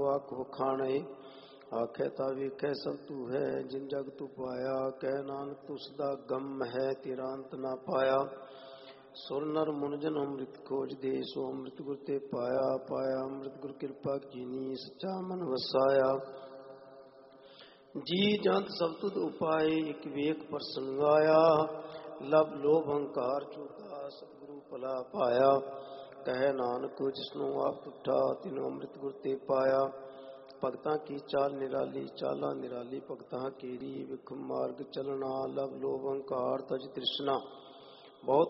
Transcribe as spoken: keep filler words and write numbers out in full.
वाक वखाणे आखे ता वेखै सब तू है जिन जग तू पाया कह नानक तू सदा गम है तेरा अंत ना पाया सुर नर मुनजन अमृत खोज दे सो अमृत गुर ते पाया पाया अमृत गुर कृपा कीनी सच्चा मन वसाया जी जंत सब तुद उपाय एक वेख प्रसंगाया लभ लोभ अहंकार चूका सतगुरु भला पाया कह नानक जिसनों आप टुटा तिनो अमृत गुर ते पाया भगतां की चाल निराली चाला निराली भगतां केरी विखम मार्ग चलना लव लोभ अहंकार तज तृष्णा बहुत